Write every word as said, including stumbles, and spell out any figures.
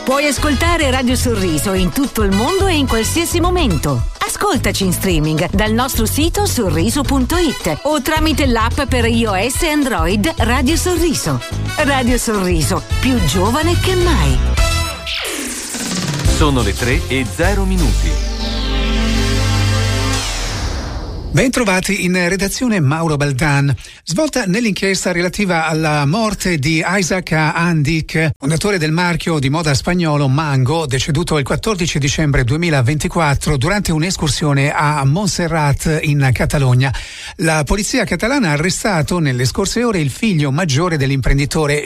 Puoi ascoltare Radio Sorriso in tutto il mondo e in qualsiasi momento. Ascoltaci in streaming dal nostro sito sorriso punto it o tramite l'app per iOS e Android Radio Sorriso. Radio Sorriso, più giovane che mai. Sono le tre e zero minuti. Bentrovati in redazione Mauro Baldan. Svolta nell'inchiesta relativa alla morte di Isaac Andic, fondatore del marchio di moda spagnolo Mango, deceduto il quattordici dicembre duemilaventiquattro durante un'escursione a Montserrat in Catalogna. La polizia catalana ha arrestato nelle scorse ore il figlio maggiore dell'imprenditore